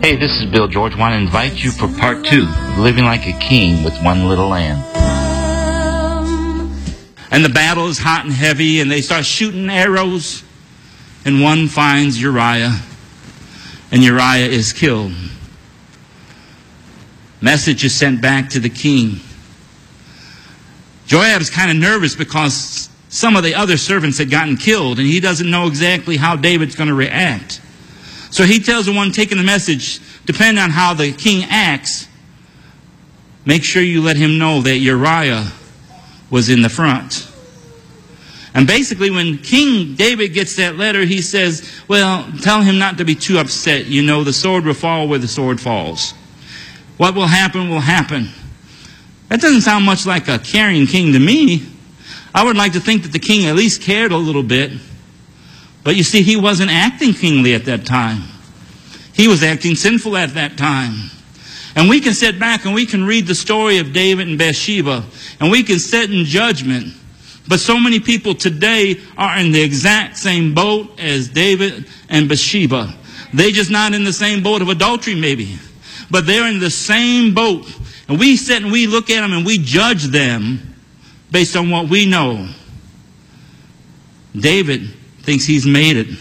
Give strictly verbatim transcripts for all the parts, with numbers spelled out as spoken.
Hey, this is Bill George. I want to invite you for part two of Living Like a King with One Little Lamb. And the battle is hot and heavy, and they start shooting arrows, and one finds Uriah, and Uriah is killed. Message is sent back to the king. Joab is kind of nervous because some of the other servants had gotten killed, and he doesn't know exactly how David's going to react. So he tells the one taking the message, depending on how the king acts, make sure you let him know that Uriah was in the front. And basically when King David gets that letter, he says, well, tell him not to be too upset. You know, the sword will fall where the sword falls. What will happen will happen. That doesn't sound much like a caring king to me. I would like to think that the king at least cared a little bit. But you see, he wasn't acting kingly at that time. He was acting sinful at that time. And we can sit back and we can read the story of David and Bathsheba, and we can sit in judgment. But so many people today are in the exact same boat as David and Bathsheba. They're just not in the same boat of adultery maybe, but they're in the same boat. And we sit and we look at them and we judge them based on what we know. David thinks he's made it.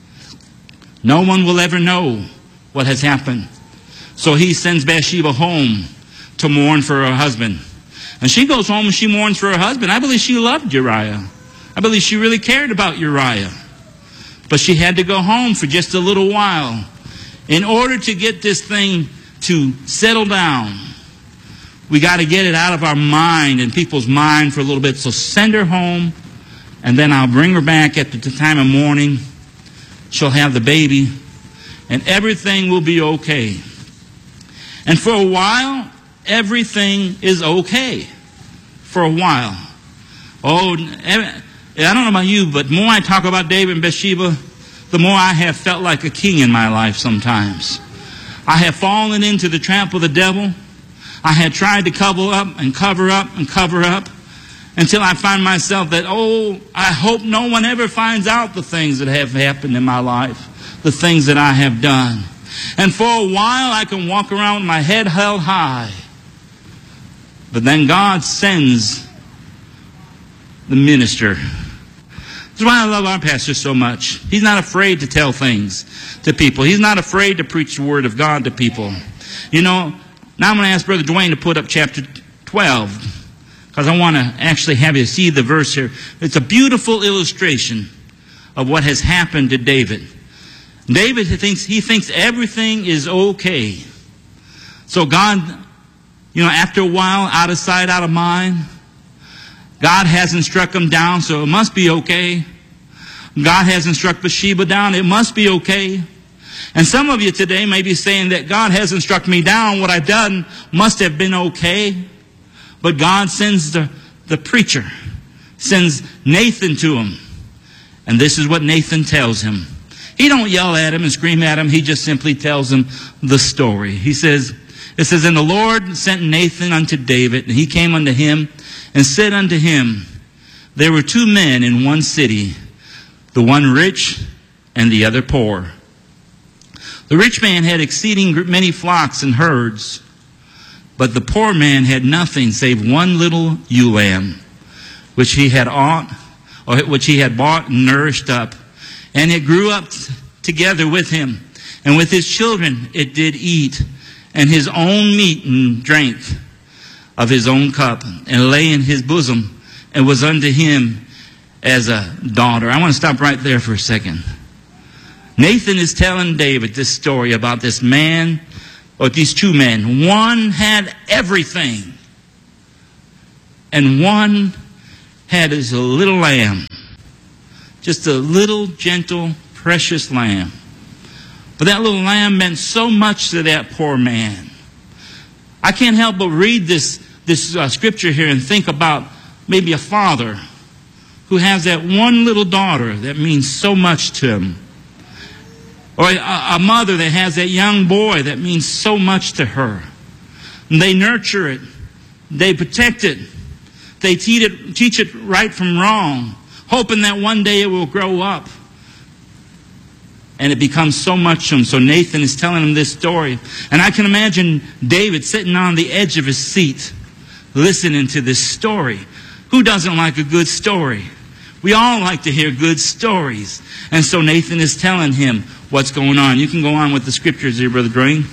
No one will ever know what has happened. So he sends Bathsheba home to mourn for her husband. And she goes home and she mourns for her husband. I believe she loved Uriah. I believe she really cared about Uriah. But she had to go home for just a little while in order to get this thing to settle down. We got to get it out of our mind and people's mind for a little bit. So send her home, and then I'll bring her back at the time of mourning. She'll have the baby, and everything will be okay. And for a while, everything is okay. For a while. Oh, I don't know about you, but the more I talk about David and Bathsheba, the more I have felt like a king in my life sometimes. I have fallen into the trap of the devil. I had tried to cover up and cover up and cover up until I find myself that, oh, I hope no one ever finds out the things that have happened in my life, the things that I have done. And for a while I can walk around with my head held high. But then God sends the minister. That's why I love our pastor so much. He's not afraid to tell things to people. He's not afraid to preach the word of God to people. You know, now I'm going to ask Brother Dwayne to put up chapter twelve, because I want to actually have you see the verse here. It's a beautiful illustration of what has happened to David. David thinks he thinks everything is okay. So God, you know, after a while, out of sight, out of mind, God hasn't struck him down, so it must be okay. God hasn't struck Bathsheba down, it must be okay. And some of you today may be saying that God hasn't struck me down, what I've done must have been okay. But God sends the, the preacher, sends Nathan to him. And this is what Nathan tells him. He don't yell at him and scream at him, he just simply tells him the story. He says, it says, and the Lord sent Nathan unto David, and he came unto him and said unto him, there were two men in one city, the one rich and the other poor. The rich man had exceeding many flocks and herds, but the poor man had nothing save one little ewe lamb, which he had ought, or which he had bought and nourished up. And it grew up together with him, and with his children it did eat, and his own meat and drank of his own cup, and lay in his bosom, and was unto him as a daughter. I want to stop right there for a second. Nathan is telling David this story about this man, or these two men. One had everything, and one had his little lamb. Just a little, gentle, precious lamb. But that little lamb meant so much to that poor man. I can't help but read this, this uh, scripture here and think about maybe a father who has that one little daughter that means so much to him. Or a, a mother that has that young boy that means so much to her. And they nurture it. They protect it. They teach it, teach it right from wrong, hoping that one day it will grow up And it becomes so much to him. So Nathan is telling him this story. And I can imagine David sitting on the edge of his seat, listening to this story. Who doesn't like a good story? We all like to hear good stories. And so Nathan is telling him what's going on. You can go on with the scriptures here, Brother Dwayne.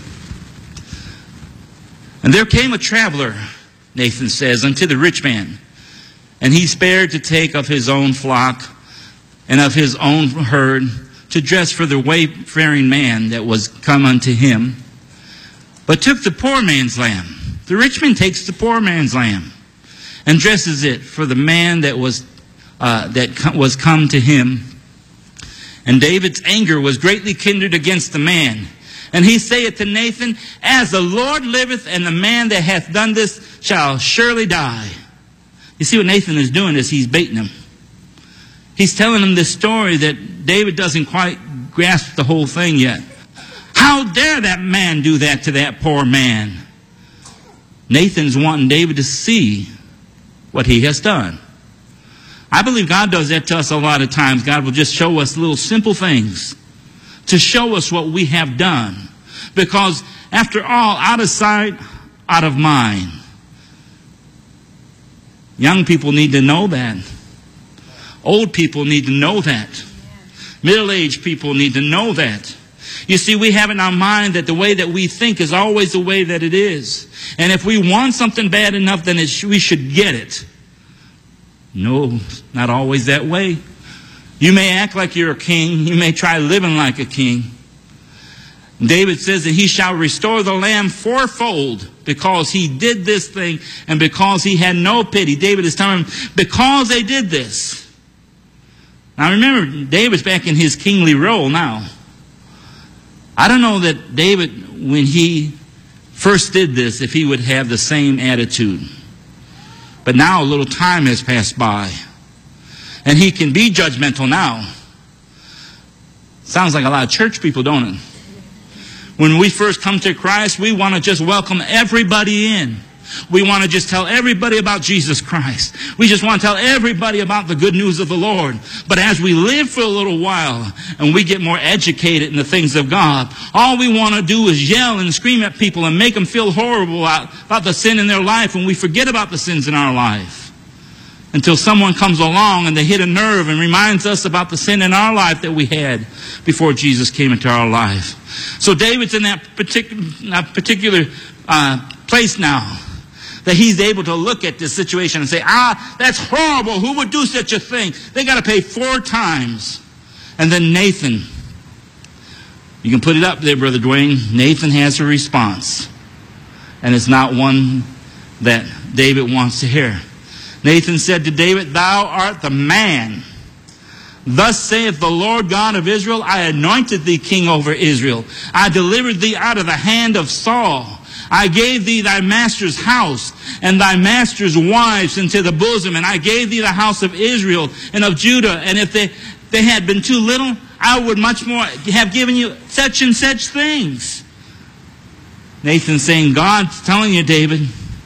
And there came a traveler, Nathan says, unto the rich man. And he spared to take of his own flock and of his own herd to dress for the wayfaring man that was come unto him, but took the poor man's lamb. The rich man takes the poor man's lamb and dresses it for the man that was uh, that was come to him. And David's anger was greatly kindled against the man. And he saith to Nathan, as the Lord liveth, and the man that hath done this shall surely die. You see what Nathan is doing is he's baiting him. He's telling him this story that David doesn't quite grasp the whole thing yet. How dare that man do that to that poor man? Nathan's wanting David to see what he has done. I believe God does that to us a lot of times. God will just show us little simple things to show us what we have done. Because after all, out of sight, out of mind. Young people need to know that. Old people need to know that. Middle-aged people need to know that. You see, we have in our mind that the way that we think is always the way that it is. And if we want something bad enough, then it sh- we should get it. No, not always that way. You may act like you're a king. You may try living like a king. David says that he shall restore the lamb fourfold because he did this thing and because he had no pity. David is telling him, because they did this. Now remember, David's back in his kingly role now. I don't know that David, when he first did this, if he would have the same attitude. But now a little time has passed by. And he can be judgmental now. Sounds like a lot of church people, don't it? When we first come to Christ, we want to just welcome everybody in. We want to just tell everybody about Jesus Christ. We just want to tell everybody about the good news of the Lord. But as we live for a little while and we get more educated in the things of God, all we want to do is yell and scream at people and make them feel horrible about, about the sin in their life, and we forget about the sins in our life. Until someone comes along and they hit a nerve and reminds us about the sin in our life that we had before Jesus came into our life. So David's in that particular, that particular uh, place now, that he's able to look at this situation and say, ah, that's horrible. Who would do such a thing? They got to pay four times. And then Nathan, you can put it up there, Brother Dwayne. Nathan has a response. And it's not one that David wants to hear. Nathan said to David, thou art the man. Thus saith the Lord God of Israel, I anointed thee king over Israel. I delivered thee out of the hand of Saul. I gave thee thy master's house and thy master's wives into the bosom. And I gave thee the house of Israel and of Judah. And if they, they had been too little, I would much more have given you such and such things. Nathan's saying, God's telling you, David,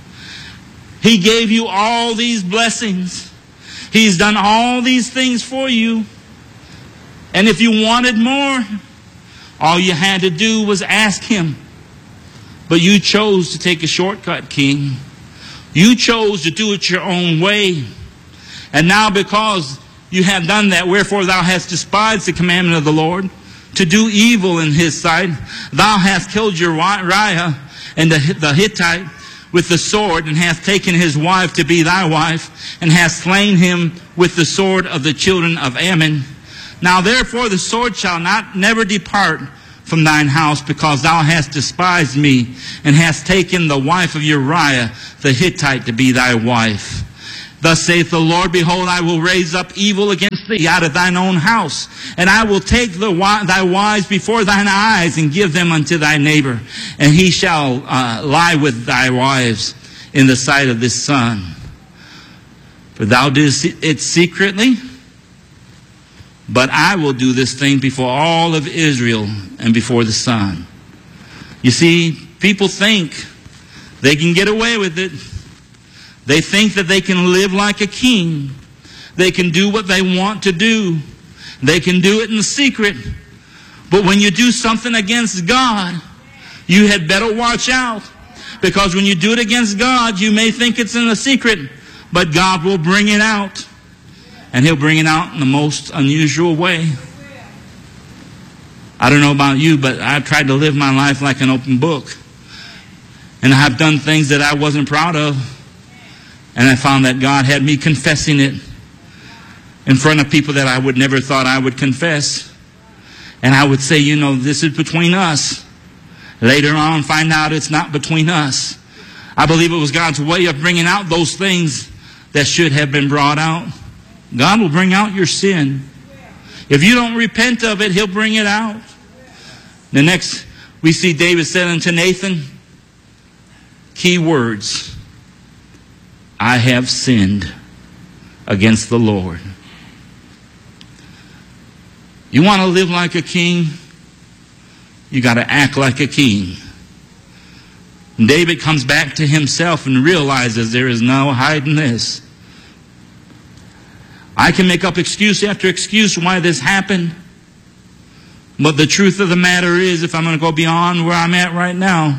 He gave you all these blessings. He's done all these things for you. And if you wanted more, all you had to do was ask Him. But you chose to take a shortcut, King. You chose to do it your own way. And now because you have done that, wherefore thou hast despised the commandment of the Lord, to do evil in His sight, thou hast killed Uriah and the, the Hittite with the sword, and hath taken his wife to be thy wife, and hast slain him with the sword of the children of Ammon. Now therefore the sword shall not never depart from thine house, because thou hast despised me, and hast taken the wife of Uriah the Hittite to be thy wife. Thus saith the Lord, behold, I will raise up evil against thee out of thine own house, and I will take the, thy wives before thine eyes, and give them unto thy neighbor, and he shall uh, lie with thy wives in the sight of this son. For thou didst it secretly, but I will do this thing before all of Israel and before the sun. You see, people think they can get away with it. They think that they can live like a king. They can do what they want to do. They can do it in secret. But when you do something against God, you had better watch out. Because when you do it against God, you may think it's in a secret, but God will bring it out. And He'll bring it out in the most unusual way. I don't know about you, but I've tried to live my life like an open book. And I've done things that I wasn't proud of. And I found that God had me confessing it in front of people that I would never thought I would confess. And I would say, you know, this is between us. Later on, find out it's not between us. I believe it was God's way of bringing out those things that should have been brought out. God will bring out your sin. If you don't repent of it, He'll bring it out. The next, we see David said unto Nathan, key words, I have sinned against the Lord. You want to live like a king? You got to act like a king. And David comes back to himself and realizes there is no hiding this. I can make up excuse after excuse why this happened. But the truth of the matter is, if I'm going to go beyond where I'm at right now,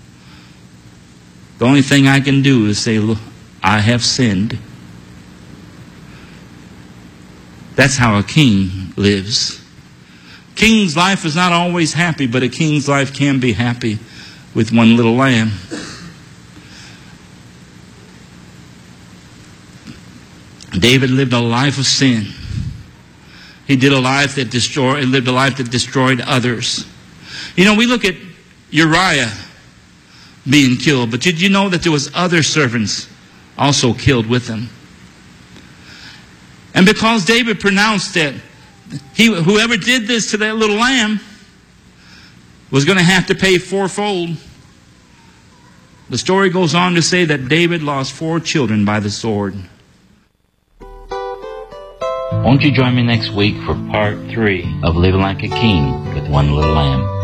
the only thing I can do is say, look, I have sinned. That's how a king lives. King's life is not always happy, but a king's life can be happy with one little lamb. David lived a life of sin. He did a life that destroyed, lived a life that destroyed others. You know, we look at Uriah being killed, but did you know that there was other servants also killed with him? And because David pronounced that he, whoever did this to that little lamb was going to have to pay fourfold, the story goes on to say that David lost four children by the sword. Won't you join me next week for part three of Living Like a King with One Little Lamb?